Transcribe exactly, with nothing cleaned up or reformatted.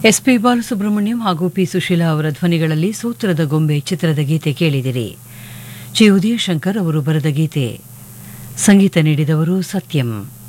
S P Balasubrahmanyam ಹಾಗೂ P Sushila ಅವರ ಧ್ವನಿಗಳಲ್ಲಿ ಸೂತ್ರದ ಗೊಂಬೆ ಚಿತ್ರದ ಗೀತೆ ಕೇಳಿದಿರಿ. ಜಿ ಉದಯಶಂಕರ್ ಅವರು ಬರೆದ ಗೀತೆ, ಸಂಗೀತ ನೀಡಿದವರು ಸತ್ಯಂ.